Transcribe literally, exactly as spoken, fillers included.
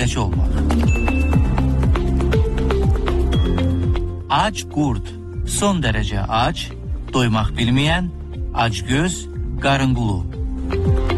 sadəcə olmaq. Ac qurd, son dərəcə ac, doymaq bilməyən, acgöz, qarınqulu.